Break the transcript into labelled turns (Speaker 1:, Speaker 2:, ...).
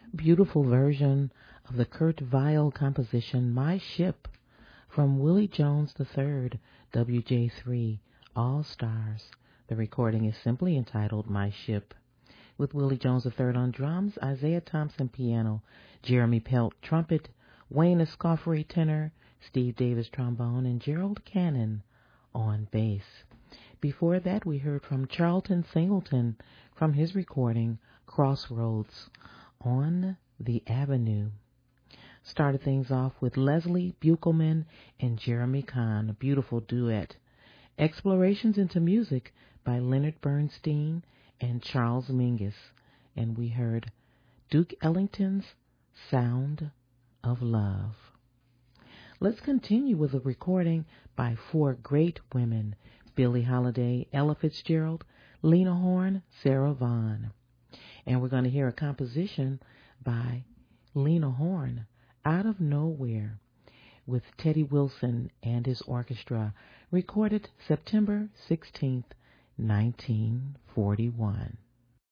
Speaker 1: beautiful version of the Kurt Weill composition My Ship from Willie Jones III, WJ3, All Stars. The recording is simply entitled My Ship, with Willie Jones III on drums, Isaiah Thompson piano, Jeremy Pelt trumpet, Wayne Escoffery tenor, Steve Davis trombone, and Gerald Cannon on bass. Before that, we heard from Charlton Singleton from his recording Crossroads on the Avenue. Started things off with Leslie Buchelman and Jeremy Kahn, a beautiful duet. Explorations into Music by Leonard Bernstein and Charles Mingus. And we heard Duke Ellington's Sound of Love. Let's continue with a recording by four great women: Billie Holiday, Ella Fitzgerald, Lena Horne, Sarah Vaughan. And we're going to hear a composition by Lena Horne, Out of Nowhere, with Teddy Wilson and his orchestra, recorded September 16th, 1941.